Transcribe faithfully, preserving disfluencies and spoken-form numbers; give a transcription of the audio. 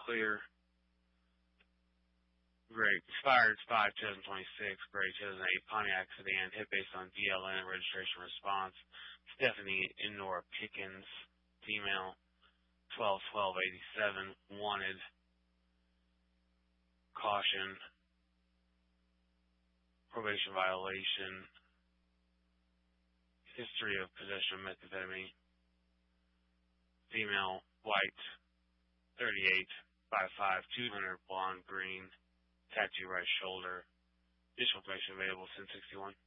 clear. Great. Expired five twenty twenty-six. Gray two thousand eight Pontiac sedan. Hit based on D L N. Registration response. Stephanie Inora Pickens. Female. twelve twelve eighty-seven. Wanted. Caution. Probation violation. History of possession of methamphetamine. Female. White. thirty-eight. five five. two hundred. Blonde. Green. Tattoo right shoulder. Additional information available. ten sixty-one.